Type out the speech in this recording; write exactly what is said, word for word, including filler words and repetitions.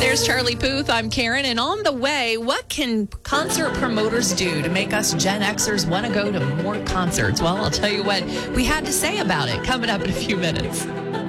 There's Charlie Puth. I'm Karen. And on the way, what can concert promoters do to make us Gen Xers want to go to more concerts? Well, I'll tell you what we had to say about it coming up in a few minutes.